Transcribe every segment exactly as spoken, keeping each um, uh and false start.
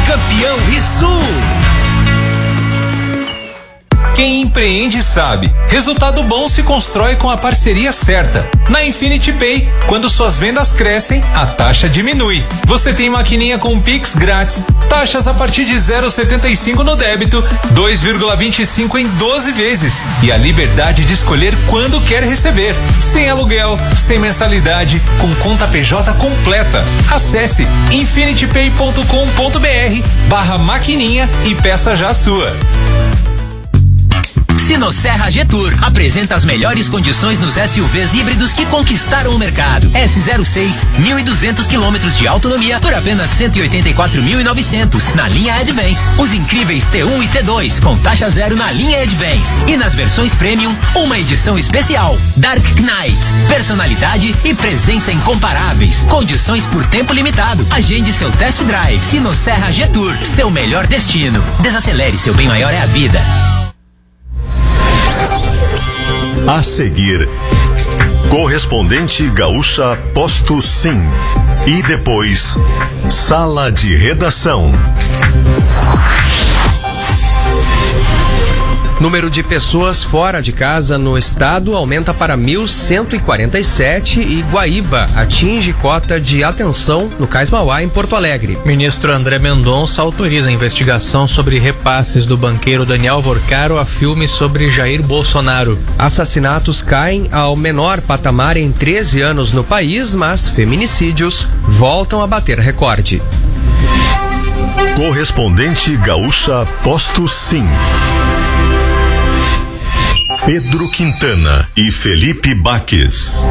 Campeão Rissul. Quem empreende sabe, resultado bom se constrói com a parceria certa. Na Infinity Pay, quando suas vendas crescem, a taxa diminui. Você tem maquininha com Pix grátis, taxas a partir de zero vírgula setenta e cinco no débito, dois vírgula vinte e cinco em doze vezes e a liberdade de escolher quando quer receber, sem aluguel, sem mensalidade, com conta P J completa. Acesse infinitypay.com.br barra maquininha e peça já a sua. Sinosserra Getur apresenta as melhores condições nos S U Vs híbridos que conquistaram o mercado. S zero seis, mil e duzentos quilômetros de autonomia por apenas cento e oitenta e quatro mil e novecentos na linha Advance. Os incríveis T um e T dois com taxa zero na linha Advance. E nas versões Premium, uma edição especial. Dark Knight, personalidade e presença incomparáveis. Condições por tempo limitado. Agende seu test drive. Sinosserra Getur, seu melhor destino. Desacelere, seu bem maior é a vida. A seguir, Correspondente Gaúcha Posto Sim. E depois, Sala de Redação. Número de pessoas fora de casa no estado aumenta para mil cento e quarenta e sete e Guaíba atinge cota de atenção no Cais Mauá, em Porto Alegre. Ministro André Mendonça autoriza a investigação sobre repasses do banqueiro Daniel Vorcaro a filme sobre Jair Bolsonaro. Assassinatos caem ao menor patamar em treze anos no país, mas feminicídios voltam a bater recorde. Correspondente Gaúcha Posto Sim. Pedro Quintana e Felipe Baques.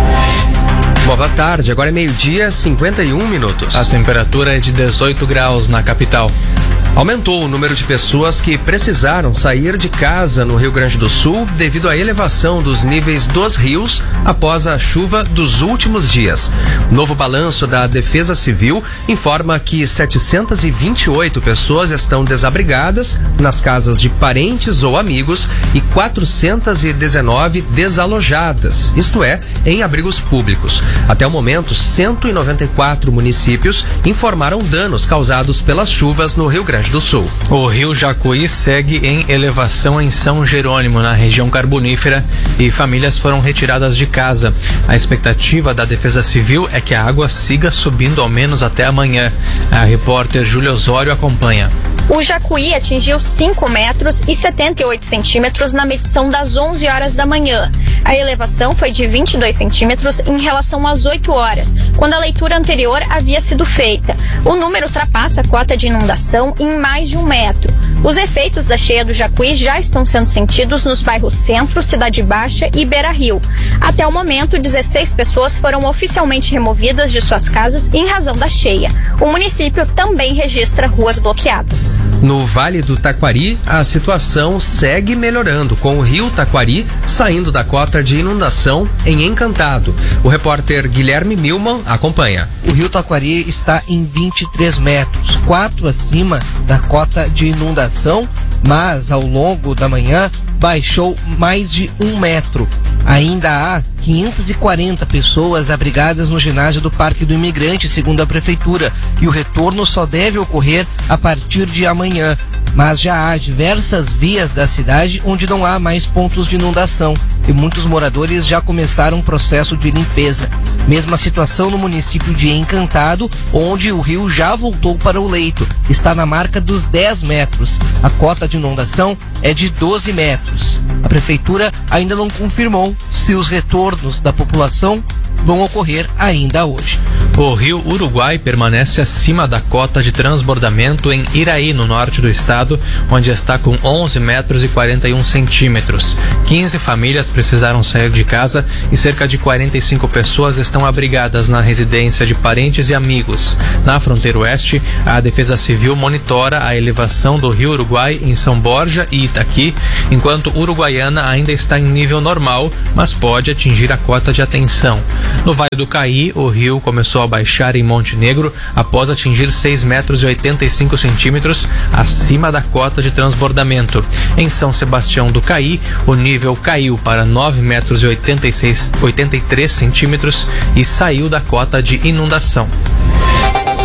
Boa tarde, agora é meio-dia, cinquenta e um minutos. A temperatura é de dezoito graus na capital. Aumentou o número de pessoas que precisaram sair de casa no Rio Grande do Sul devido à elevação dos níveis dos rios após a chuva dos últimos dias. O novo balanço da Defesa Civil informa que setecentas e vinte e oito pessoas estão desabrigadas nas casas de parentes ou amigos e quatrocentas e dezenove desalojadas, isto é, em abrigos públicos. Até o momento, cento e noventa e quatro municípios informaram danos causados pelas chuvas no Rio Grande do Sul. O rio Jacuí segue em elevação em São Jerônimo, na região carbonífera, e famílias foram retiradas de casa. A expectativa da Defesa Civil é que a água siga subindo ao menos até amanhã. A repórter Júlia Osório acompanha. O Jacuí atingiu cinco metros e setenta e oito centímetros na medição das onze horas da manhã. A elevação foi de vinte e dois centímetros em relação às oito horas, quando a leitura anterior havia sido feita. O número ultrapassa a cota de inundação em mais de um metro. Os efeitos da cheia do Jacuí já estão sendo sentidos nos bairros Centro, Cidade Baixa e Beira Rio. Até o momento, dezesseis pessoas foram oficialmente removidas de suas casas em razão da cheia. O município também registra ruas bloqueadas. No Vale do Taquari, a situação segue melhorando, com o rio Taquari saindo da cota de inundação em Encantado. O repórter Guilherme Milman acompanha. O rio Taquari está em vinte e três metros, quatro acima da cota de inundação, mas ao longo da manhã baixou mais de um metro. Ainda há quinhentas e quarenta pessoas abrigadas no ginásio do Parque do Imigrante, segundo a Prefeitura, e o retorno só deve ocorrer a partir de amanhã. Mas já há diversas vias da cidade onde não há mais pontos de inundação e muitos moradores já começaram um processo de limpeza. Mesma situação no município de Encantado, onde o rio já voltou para o leito, está na marca dos dez metros. A cota de inundação é de doze metros. A Prefeitura ainda não confirmou se os retornos da população vão ocorrer ainda hoje. O rio Uruguai permanece acima da cota de transbordamento em Iraí, no norte do estado, onde está com onze metros e quarenta e um centímetros. quinze famílias precisaram sair de casa e cerca de quarenta e cinco pessoas estão abrigadas na residência de parentes e amigos. Na fronteira oeste, a Defesa Civil monitora a elevação do rio Uruguai em São Borja e Itaqui, enquanto Uruguaiana ainda está em nível normal, mas pode atingir a cota de atenção. No Vale do Caí, o rio começou a baixar em Montenegro após atingir seis metros e oitenta e cinco centímetros acima da cota de transbordamento. Em São Sebastião do Caí, o nível caiu para nove metros e oitenta e seis, oitenta e três centímetros e saiu da cota de inundação.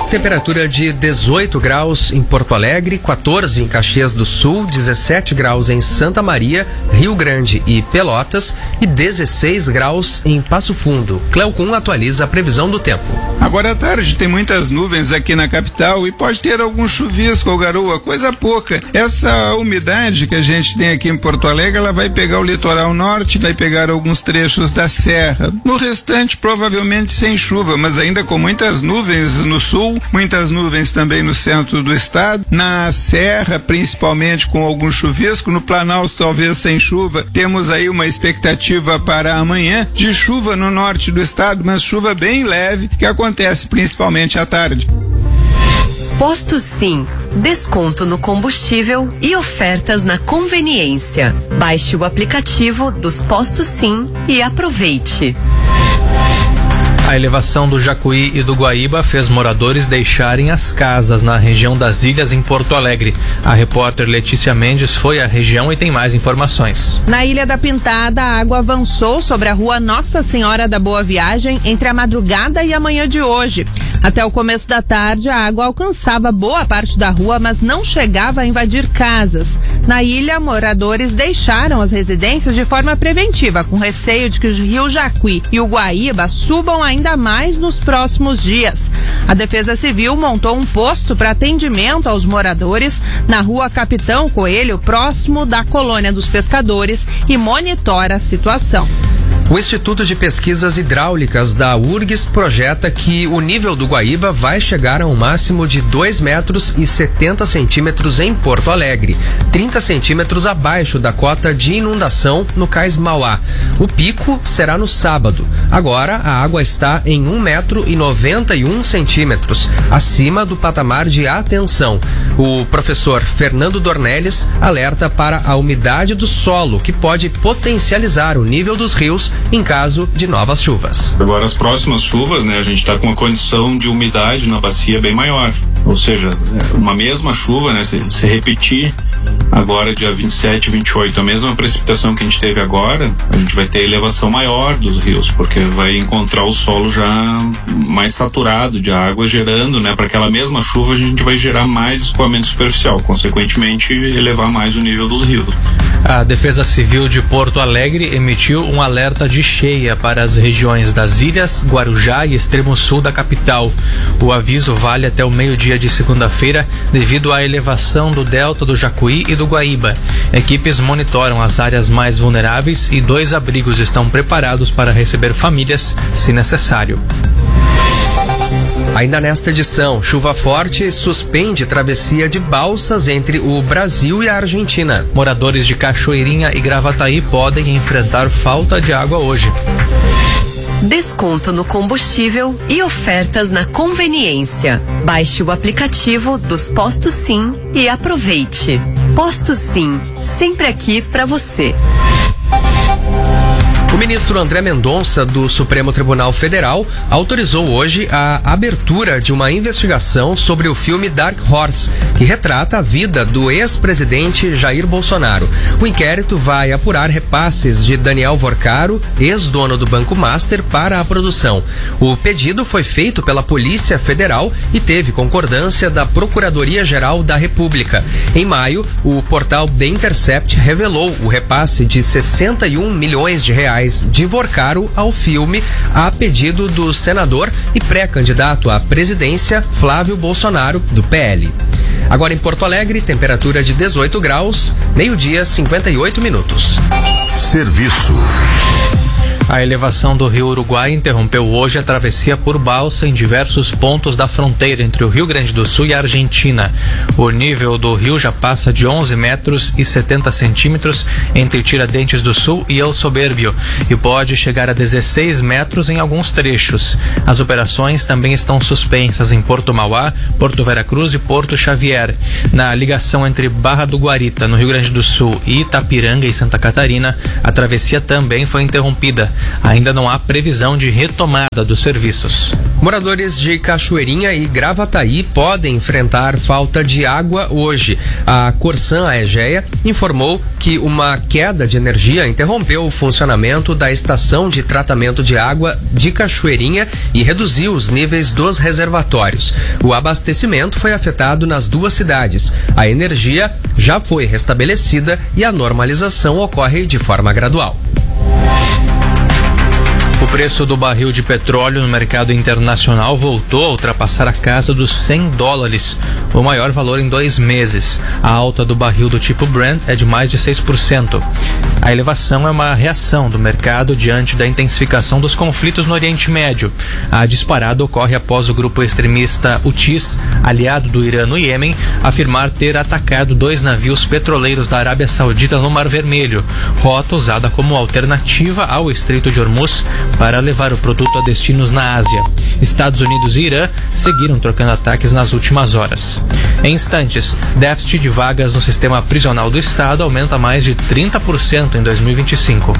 Temperatura de dezoito graus em Porto Alegre, quatorze em Caxias do Sul, dezessete graus em Santa Maria, Rio Grande e Pelotas e dezesseis graus em Passo Fundo. Cleocum atualiza a previsão do tempo. Agora à tarde tem muitas nuvens aqui na capital e pode ter algum chuvisco ou garoa, coisa pouca. Essa umidade que a gente tem aqui em Porto Alegre, ela vai pegar o litoral norte, vai pegar alguns trechos da serra. No restante, provavelmente sem chuva, mas ainda com muitas nuvens no sul, muitas nuvens também no centro do estado, na serra principalmente com algum chuvisco, no Planalto talvez sem chuva. Temos aí uma expectativa para amanhã de chuva no norte do estado, mas chuva bem leve, que acontece principalmente à tarde. Posto Sim, desconto no combustível e ofertas na conveniência. Baixe o aplicativo dos Postos Sim e aproveite. A elevação do Jacuí e do Guaíba fez moradores deixarem as casas na região das Ilhas em Porto Alegre. A repórter Letícia Mendes foi à região e tem mais informações. Na Ilha da Pintada, a água avançou sobre a rua Nossa Senhora da Boa Viagem entre a madrugada e a manhã de hoje. Até o começo da tarde, a água alcançava boa parte da rua, mas não chegava a invadir casas. Na ilha, moradores deixaram as residências de forma preventiva, com receio de que o rio Jacuí e o Guaíba subam ainda ainda mais nos próximos dias. A Defesa Civil montou um posto para atendimento aos moradores na rua Capitão Coelho, próximo da Colônia dos Pescadores, e monitora a situação. O Instituto de Pesquisas Hidráulicas da U R G S projeta que o nível do Guaíba vai chegar a um máximo de dois metros e setenta centímetros em Porto Alegre, trinta centímetros abaixo da cota de inundação no Cais Mauá. O pico será no sábado. Agora a água está em um metro e noventa e um centímetros, acima do patamar de atenção. O professor Fernando Dornelles alerta para a umidade do solo, que pode potencializar o nível dos rios em caso de novas chuvas. Agora as próximas chuvas, né, a gente está com uma condição de umidade na bacia bem maior, ou seja, uma mesma chuva, né, se, se repetir agora dia vinte e sete, vinte e oito, a mesma precipitação que a gente teve agora, a gente vai ter elevação maior dos rios, porque vai encontrar o solo já mais saturado de água gerando, né, para aquela mesma chuva a gente vai gerar mais escoamento superficial, consequentemente elevar mais o nível dos rios. A Defesa Civil de Porto Alegre emitiu um alerta de cheia para as regiões das Ilhas, Guarujá e extremo sul da capital. O aviso vale até o meio-dia de segunda-feira devido à elevação do delta do Jacuí e do Guaíba. Equipes monitoram as áreas mais vulneráveis e dois abrigos estão preparados para receber famílias, se necessário. Ainda nesta edição, chuva forte suspende travessia de balsas entre o Brasil e a Argentina. Moradores de Cachoeirinha e Gravataí podem enfrentar falta de água hoje. Desconto no combustível e ofertas na conveniência. Baixe o aplicativo dos Postos Sim e aproveite. Postos Sim, sempre aqui para você. O ministro André Mendonça, do Supremo Tribunal Federal, autorizou hoje a abertura de uma investigação sobre o filme Dark Horse, que retrata a vida do ex-presidente Jair Bolsonaro. O inquérito vai apurar repasses de Daniel Vorcaro, ex-dono do Banco Master, para a produção. O pedido foi feito pela Polícia Federal e teve concordância da Procuradoria-Geral da República. Em maio, o portal The Intercept revelou o repasse de sessenta e um milhões de reais de Vorcaro ao filme a pedido do senador e pré-candidato à presidência Flávio Bolsonaro, do P L. Agora em Porto Alegre, temperatura de dezoito graus, meio-dia, cinquenta e oito minutos. Serviço. A elevação do rio Uruguai interrompeu hoje a travessia por balsa em diversos pontos da fronteira entre o Rio Grande do Sul e a Argentina. O nível do rio já passa de onze metros e setenta centímetros entre Tiradentes do Sul e El Soberbio e pode chegar a dezesseis metros em alguns trechos. As operações também estão suspensas em Porto Mauá, Porto Veracruz e Porto Xavier. Na ligação entre Barra do Guarita, no Rio Grande do Sul, e Itapiranga e Santa Catarina, a travessia também foi interrompida. Ainda não há previsão de retomada dos serviços. Moradores de Cachoeirinha e Gravataí podem enfrentar falta de água hoje. A Corsan Aegea informou que uma queda de energia interrompeu o funcionamento da estação de tratamento de água de Cachoeirinha e reduziu os níveis dos reservatórios. O abastecimento foi afetado nas duas cidades. A energia já foi restabelecida e a normalização ocorre de forma gradual. O preço do barril de petróleo no mercado internacional voltou a ultrapassar a casa dos cem dólares, o maior valor em dois meses. A alta do barril do tipo Brent é de mais de seis por cento. A elevação é uma reação do mercado diante da intensificação dos conflitos no Oriente Médio. A disparada ocorre após o grupo extremista Houthis, aliado do Irã no Iêmen, afirmar ter atacado dois navios petroleiros da Arábia Saudita no Mar Vermelho, rota usada como alternativa ao Estreito de Hormuz para levar o produto a destinos na Ásia. Estados Unidos e Irã seguiram trocando ataques nas últimas horas. Em instantes, déficit de vagas no sistema prisional do Estado aumenta mais de trinta por cento em dois mil e vinte e cinco.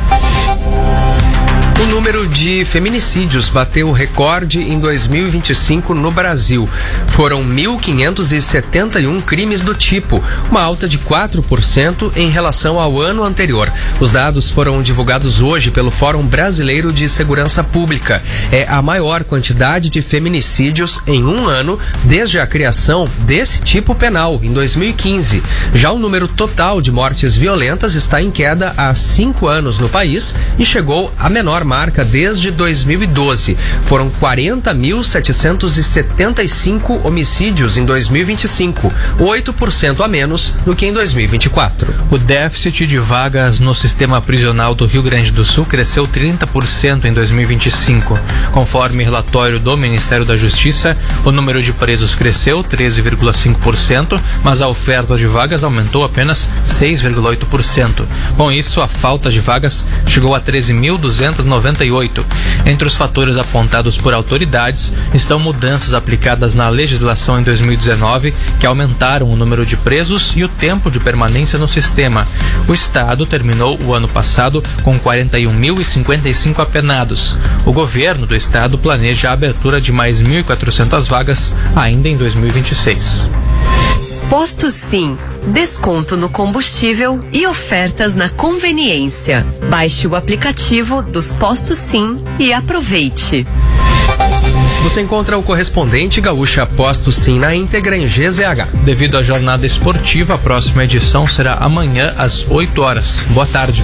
O número de feminicídios bateu recorde em dois mil e vinte e cinco no Brasil. Foram mil quinhentos e setenta e um crimes do tipo, uma alta de quatro por cento em relação ao ano anterior. Os dados foram divulgados hoje pelo Fórum Brasileiro de Segurança Pública. É a maior quantidade de feminicídios em um ano desde a criação desse tipo penal, em dois mil e quinze. Já o número total de mortes violentas está em queda há cinco anos no país e chegou à menor marca desde dois mil e doze. Foram quarenta mil setecentos e setenta e cinco homicídios em dois mil e vinte e cinco, oito por cento a menos do que em dois mil e vinte e quatro. O déficit de vagas no sistema prisional do Rio Grande do Sul cresceu trinta por cento em dois mil e vinte e cinco. Conforme relatório do Ministério da Justiça, o número de presos cresceu treze vírgula cinco por cento, mas a oferta de vagas aumentou apenas seis vírgula oito por cento. Com isso, a falta de vagas chegou a treze mil duzentos e noventa e oito. Entre os fatores apontados por autoridades estão mudanças aplicadas na legislação em dois mil e dezenove que aumentaram o número de presos e o tempo de permanência no sistema. O Estado terminou o ano passado com quarenta e um mil e cinquenta e cinco apenados. O governo do Estado planeja a abertura de mais mil e quatrocentas vagas ainda em dois mil e vinte e seis. Posto Sim, desconto no combustível e ofertas na conveniência. Baixe o aplicativo dos Postos Sim e aproveite. Você encontra o correspondente Gaúcha Posto Sim na íntegra em G Z H. Devido à jornada esportiva, a próxima edição será amanhã às oito horas. Boa tarde.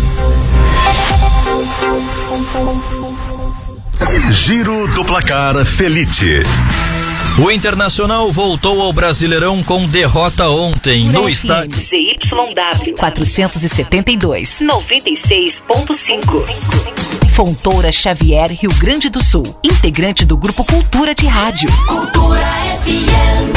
Giro do Placar Felite. O Internacional voltou ao Brasileirão com derrota ontem no estádio Z Y W quatrocentos e setenta e dois, noventa e seis ponto cinco. Fontoura Xavier, Rio Grande do Sul, integrante do Grupo Cultura de Rádio. Cultura F M.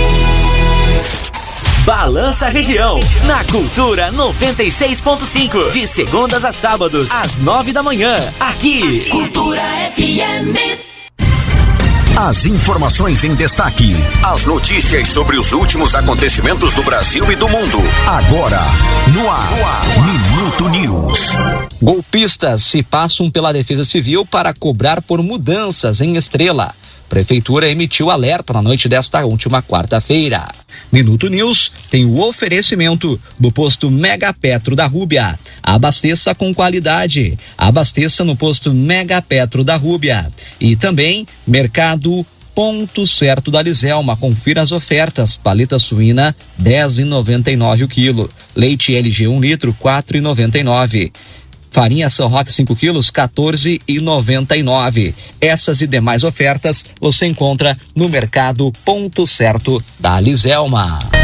Balança Região, na Cultura noventa e seis ponto cinco, de segundas a sábados, às nove da manhã, aqui. Cultura F M. As informações em destaque, as notícias sobre os últimos acontecimentos do Brasil e do mundo. Agora, no ar, no ar. Minuto News. Golpistas se passam pela Defesa Civil para cobrar por mudanças em Estrela. Prefeitura emitiu alerta na noite desta última quarta-feira. Minuto News tem o oferecimento do posto Mega Petro da Rúbia. Abasteça com qualidade. Abasteça no posto Mega Petro da Rúbia. E também Mercado Ponto Certo da Liselma. Confira as ofertas. Paleta suína dez reais e noventa e nove centavos o quilo. Leite L G um litro quatro reais e noventa e nove centavos. Farinha São Roque cinco quilos, quatorze reais e noventa e nove centavos. Essas e demais ofertas você encontra no Mercado Ponto Certo da Liselma.